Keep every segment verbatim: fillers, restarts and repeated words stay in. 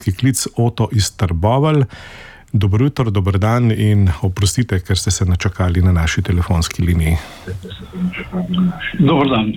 klic Oto iz Trbovelj. Dobro jutro, dober dan in oprostite, ker ste se načakali na naši telefonski liniji. Dobar dan.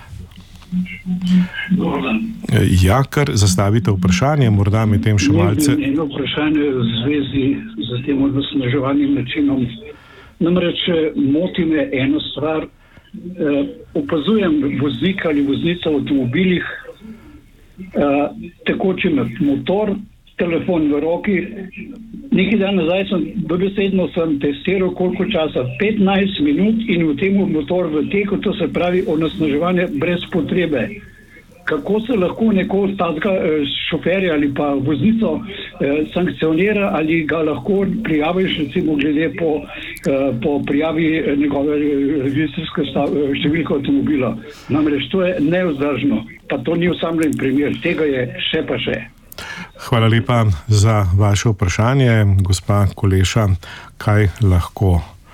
Dobar dan. Ja, kar zastavite vprašanje, morda mi tem še malce... Eno vprašanje v zvezi z tem onesnaževalnim načinom. Namreč moti me eno stvar. Eh, opazujem voznika ali voznica v avtomobilih, eh, tekoči motor, telefon v roki. Nekaj dan nazaj sem, dobesedno sem testiral koliko časa, petnajst minut in v tem motor v teku, to se pravi onesnaževanje brez potrebe. Kako se lahko neko tazga šoferja ali pa voznico eh, sankcionira ali ga lahko prijaviš recimo glede po, eh, po prijavi njegove registrske številke avtomobila. Namreč to je nevzdržno, pa to ni osamljen primer, tega je še pa še. Hvala lepa za vaše vprašanje, gospa Koleša. Kaj lahko?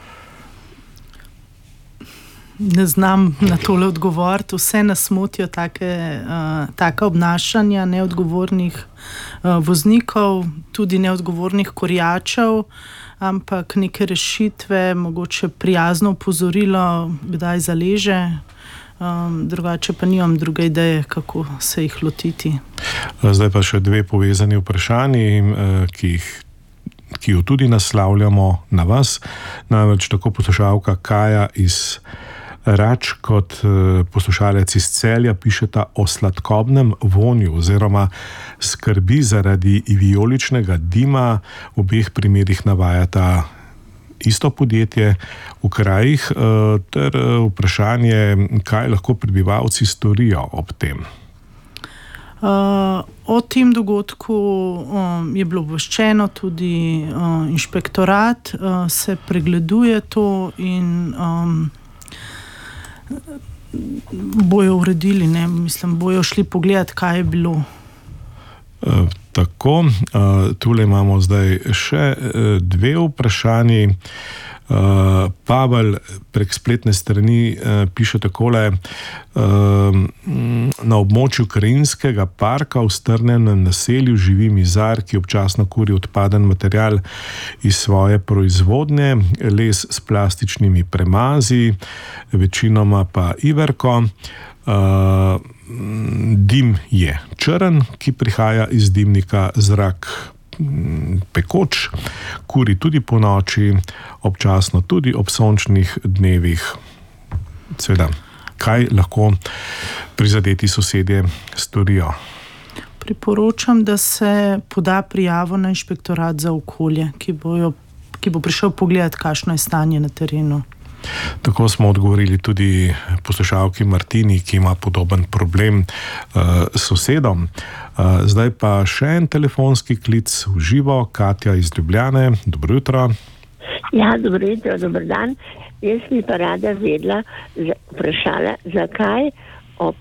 Ne znam na tole odgovoriti. Vse nas motijo take, uh, taka obnašanja neodgovornih uh, voznikov, tudi neodgovornih kurjačev, ampak neke rešitve, mogoče prijazno opozorilo, kdaj zaleže. Um, drugače pa nimam druge ideje, kako se jih lotiti. Zdaj pa še dve povezani vprašanji, ki, jih, ki jo tudi naslavljamo na vas. Namreč tako poslušalka Kaja iz Rač kot poslušalec iz Celja pišeta o sladkobnem vonju oziroma skrbi zaradi vijoličnega dima. V obeh primerih navajata isto podjetje v krajih, ter vprašanje, kaj lahko prebivalci storijo ob tem. Uh, o tem dogodku um, je bilo obveščeno tudi uh, inšpektorat, uh, se pregleduje to in um, bojo uredili, ne, mislim, bojo šli pogledati, kaj je bilo. Uh, Tako, tule imamo zdaj še dve vprašanji. Pavel prek spletne strani piše takole: na območju Krajinskega parka v strnjenem naselju živi mizar, ki občasno kuri odpaden material iz svoje proizvodnje, les s plastičnimi premazi, večinoma pa iverko. Uh, dim je črn, ki prihaja iz dimnika, zrak pekoč, kuri tudi po noči, občasno tudi ob sončnih dnevih. Seveda, kaj lahko prizadeti sosedje storijo? Priporočam, da se poda prijavo na inšpektorat za okolje, ki, bojo, ki bo prišel pogledati, kakšno je stanje na terenu. Tako smo odgovorili tudi poslušalki Martini, ki ima podoben problem uh, s sosedom. Uh, zdaj pa še en telefonski klic v živo. Katja iz Ljubljane, dobro jutro. Ja, dobro jutro, dober dan. Jaz bi pa rada vedela, vprašala, zakaj ob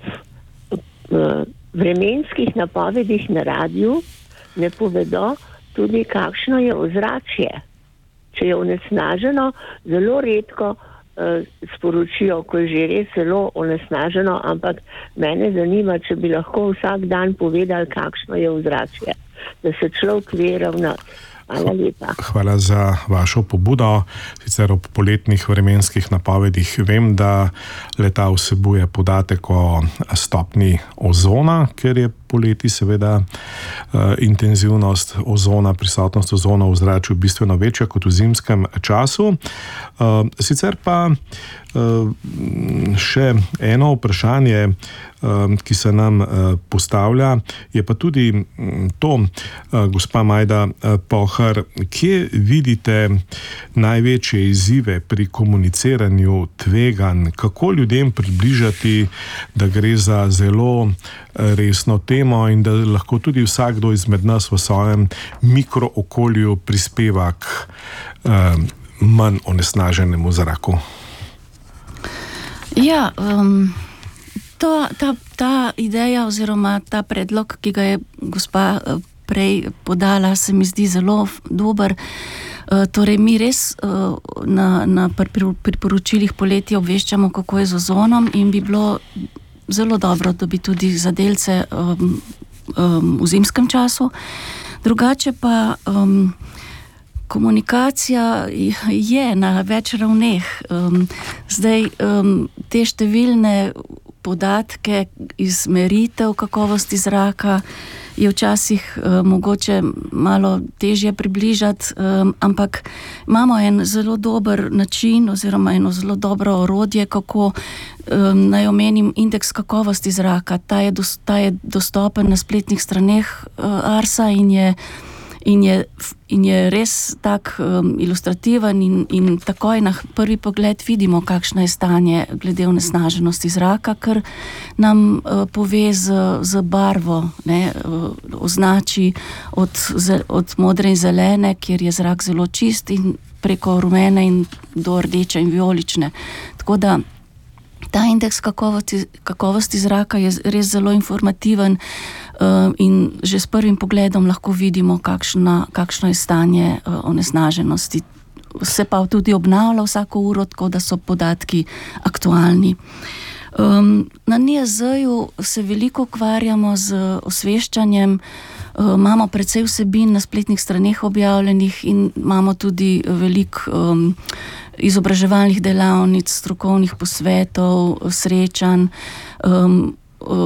uh, vremenskih napovedih na radiju ne povedo tudi, kakšno je ozračje. Če je onesnaženo, zelo redko uh, sporočijo, ko je že res zelo onesnaženo, ampak mene zanima, če bi lahko vsak dan povedali, kakšno je ozračje, da se človek ve ravnati. Hvala lepa. Hvala za vašo pobudo. Sicer ob poletnih vremenskih napovedih vem, da leta vsebuje podatek o stopni ozona, ker je poleti seveda uh, intenzivnost ozona, prisotnost ozona v zraku bistveno večja kot v zimskem času. Uh, sicer pa uh, še eno vprašanje, uh, ki se nam uh, postavlja, je pa tudi to, uh, gospa Majda uh, Pohar, kje vidite največje izzive pri komuniciranju tveganj, kako ljudem približati, da gre za zelo resno temo in da lahko tudi vsakdo izmed nas v svojem mikrookolju prispeva k eh, manj onesnaženemu zraku. Ja, um, to, ta, ta ideja oziroma ta predlog, ki ga je gospa prej podala, se mi zdi zelo dober. Uh, torej, mi res uh, na, na priporočilih poletja obveščamo, kako je z ozonom, in bi bilo zelo dobro, da bi tudi za delce um, um, v zimskem času. Drugače pa um, komunikacija je na več ravneh. Um, zdaj um, te številne podatke iz meritev kakovosti zraka je včasih uh, mogoče malo težje približati, um, ampak imamo en zelo dober način oziroma eno zelo dobro orodje, kako um, naj omenim indeks kakovosti zraka. Ta je, dos, ta je dostopen na spletnih straneh uh, Arsa in je In je, in je res tak um, ilustrativen in, in takoj na prvi pogled vidimo, kakšno je stanje glede onesnaženosti zraka, ker nam uh, pove z, z barvo, ne, uh, označi od, od modre in zelene, kjer je zrak zelo čist, in preko rumene in do rdeče in vijolične. Tako da ta indeks kakovosti, kakovosti zraka je res zelo informativen uh, in že s prvim pogledom lahko vidimo, kakšna, kakšno je stanje uh, onesnaženosti. Se pa tudi obnavlja vsako uro, tako da so podatki aktualni. Um, na N I A Z-ju se veliko ukvarjamo z osveščanjem, uh, imamo precej vsebin na spletnih straneh objavljenih in imamo tudi veliko um, izobraževalnih delavnic, strokovnih posvetov, srečanj. Um,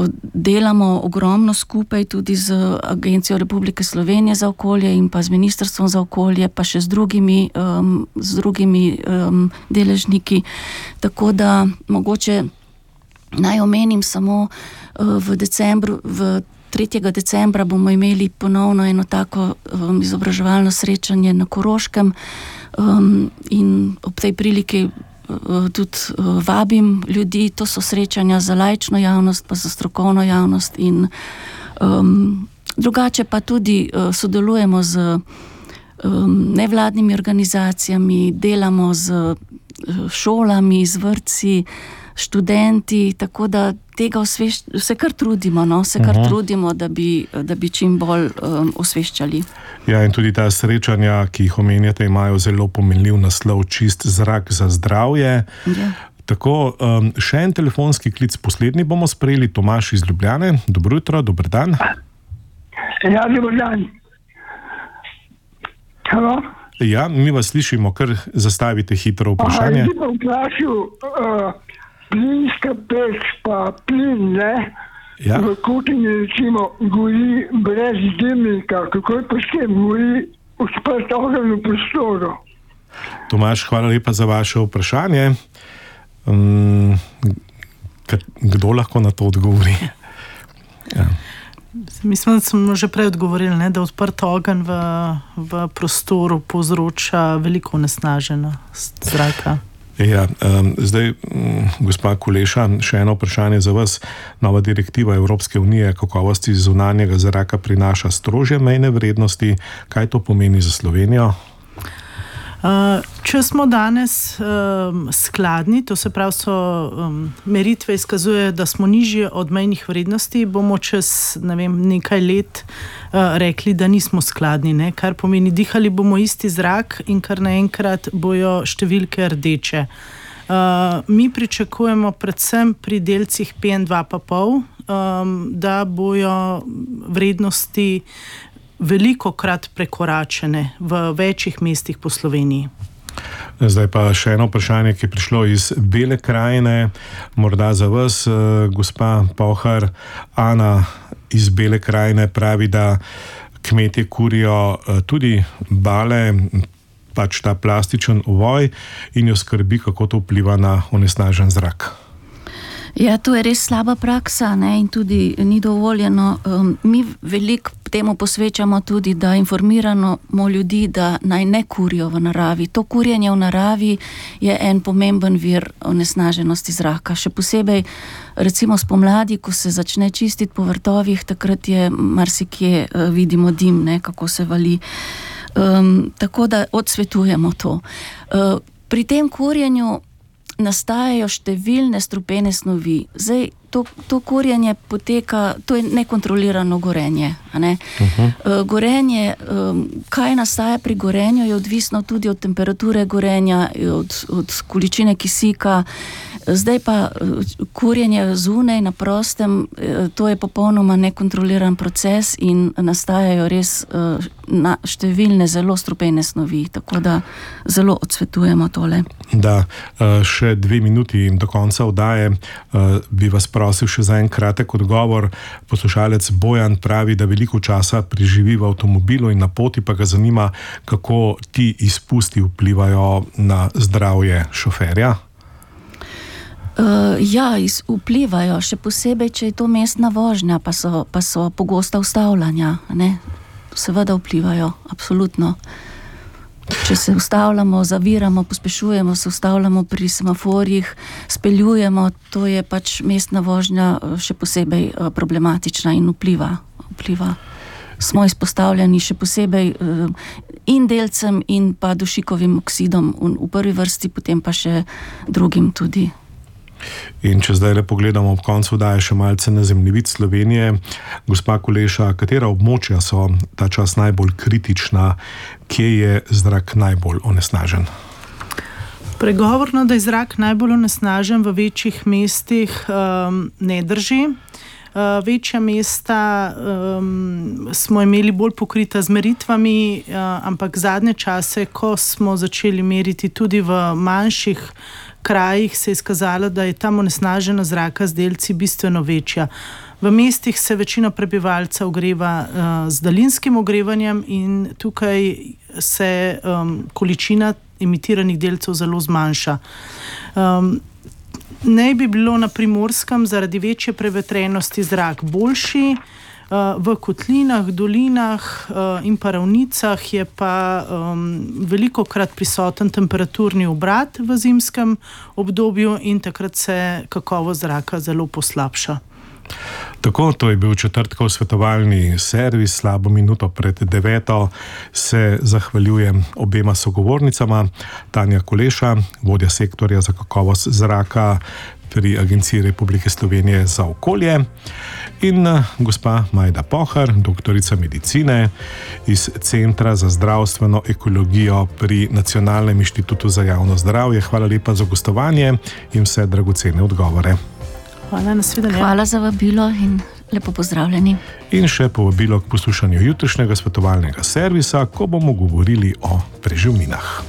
delamo ogromno skupaj tudi z Agencijo Republike Slovenije za okolje in pa z Ministrstvom za okolje, pa še z drugimi, um, z drugimi um, deležniki. Tako da mogoče naj omenim samo uh, v decembru, v tretjega decembra bomo imeli ponovno eno tako um, izobraževalno srečanje na Koroškem. Um, in ob tej priliki uh, tudi uh, vabim ljudi, to so srečanja za laično javnost, pa za strokovno javnost in um, drugače pa tudi uh, sodelujemo z um, nevladnimi organizacijami, delamo z uh, šolami, z vrtci, študenti, tako da tega osvešč... se kar trudimo, no? se kar uh-huh. trudimo, da bi, da bi čim bolj um, osveščali. Ja, in tudi ta srečanja, ki jih omenjate, imajo zelo pomenljiv naslov Čist zrak za zdravje. Ja. Tako, um, še en telefonski klic, poslednji bomo sprejeli. Tomaž iz Ljubljane. Dobro jutro, dober dan. Ja, dober dan. Halo? Ja, mi vas slišimo, kar zastavite hitro vprašanje. Aha, jaz bi vprašal, uh, plinska peč pa plin, ne? Ja. V kuhinji recimo gori brez dimnika, kako je pa s tem gori odprt ogenj v prostoru? Tomaž, hvala lepa za vaše vprašanje. Um, kdo lahko na to odgovori? Ja. Mislim, da smo že prej odgovorili, ne, da odprt ogenj v, v prostoru povzroča veliko onesnaženost zraka. Ja, um, zdaj, um, gospa Kuleša, še eno vprašanje za vas. Nova direktiva Evropske unije kakovosti zunanjega zraka prinaša strožje mejne vrednosti. Kaj to pomeni za Slovenijo? Uh, če smo danes um, skladni, to se pravi, so um, meritve izkazujejo, da smo nižje od mejnih vrednosti, bomo čez ne vem, nekaj let uh, rekli, da nismo skladni, ne? Kar pomeni, dihali bomo isti zrak in kar naenkrat bojo številke rdeče. Uh, mi pričakujemo predvsem pri delcih P M dva pa pol, um, da bojo vrednosti veliko krat prekoračene v večjih mestih po Sloveniji. Zdaj pa še eno vprašanje, ki je prišlo iz Bele krajine, morda za vas, gospa Pohar. Ana iz Bele krajine pravi, da kmetje kurijo tudi bale, pač ta plastičen ovoj, in jo skrbi, kako to vpliva na onesnažen zrak. Ja, to je res slaba praksa, ne, in tudi ni dovoljeno. Um, mi veliko temu posvečamo tudi, da informiramo ljudi, da naj ne kurijo v naravi. To kurjenje v naravi je en pomemben vir onesnaženosti zraka. Še posebej recimo spomladi, ko se začne čistiti po vrtovih, takrat je marsikje uh, vidimo dim, ne, kako se vali. Um, tako da odsvetujemo to. Uh, pri tem kurjenju nastajajo številne strupene snovi. Zdaj, to, to kurjenje poteka, to je nekontrolirano gorenje. A ne? Uh-huh. Uh, gorenje, um, kaj nastaja pri gorenju, je odvisno tudi od temperature gorenja, od, od količine kisika. Zdaj pa kurjenje zunaj na prostem, to je popolnoma nekontroliran proces in nastajajo res na številne zelo strupene snovi, tako da zelo odsvetujemo tole. Da, še dve minuti do konca oddaje bi vas prosil še za en kratek odgovor. Poslušalec Bojan pravi, da veliko časa preživi v avtomobilu in na poti, pa ga zanima, kako ti izpusti vplivajo na zdravje šoferja. Uh, ja, iz, vplivajo, še posebej, če je to mestna vožnja, pa so, pa so pogosta ustavljanja, ne? Seveda vplivajo, absolutno. Če se ustavljamo, zaviramo, pospešujemo, se ustavljamo pri semaforjih, speljujemo, to je pač mestna vožnja še posebej problematična in vpliva. vpliva. Smo izpostavljeni še posebej uh, in delcem in pa dušikovim oksidom v prvi vrsti, potem pa še drugim tudi. In če zdaj le pogledamo ob koncu, daje še malce na zemljevid Slovenije. Gospa Kuleša, katera območja so ta čas najbolj kritična, kje je zrak najbolj onesnažen? Pregovorno, da je zrak najbolj onesnažen v večjih mestih, um, ne drži. Uh, večja mesta um, smo imeli bolj pokrita z meritvami, uh, ampak zadnje čase, ko smo začeli meriti tudi v manjših krajih, se je izkazalo, da je tam onesnažena zraka z delci bistveno večja. V mestih se večina prebivalca ogreva uh, z daljinskim ogrevanjem in tukaj se um, količina emitiranih delcev zelo zmanjša. Um, Naj bi bilo na Primorskem zaradi večje prevetrenosti zrak boljši, v kotlinah, dolinah in pa ravnicah je pa um, veliko krat prisoten temperaturni obrat v zimskem obdobju in takrat se kakovost zraka zelo poslabša. Tako, to je bil četrtkov svetovalni servis. Slabo minuto pred deveto se zahvaljujem obema sogovornicama. Tanja Kuleša, vodja sektorja za kakovost zraka pri Agenciji Republike Slovenije za okolje, in gospa Majda Pohar, doktorica medicine iz Centra za zdravstveno ekologijo pri Nacionalnem inštitutu za javno zdravje. Hvala lepa za gostovanje in vse dragocene odgovore. Hvala, nasvidenje. Hvala za vabilo in lepo pozdravljeni. In še povabilo k poslušanju jutrišnjega svetovalnega servisa, ko bomo govorili o preživninah.